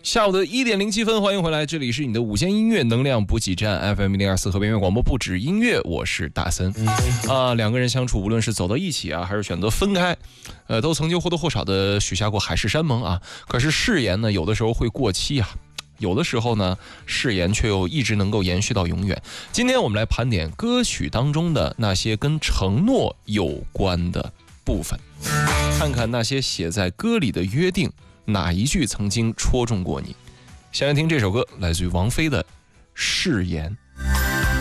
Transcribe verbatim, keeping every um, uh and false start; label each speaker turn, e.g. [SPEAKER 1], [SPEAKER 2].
[SPEAKER 1] 下午的一点零七分，欢迎回来，这里是你的午间音乐能量补给站 F M 零二四和边缘广播，不止音乐，我是大森啊。两个人相处，无论是走到一起啊，还是选择分开，呃，都曾经或多或少的许下过海誓山盟啊。可是誓言呢，有的时候会过期啊，有的时候呢，誓言却又一直能够延续到永远。今天我们来盘点歌曲当中的那些跟承诺有关的部分，看看那些写在歌里的约定。哪一句曾经戳中过你？先来听这首歌，来自于王菲的《誓言》。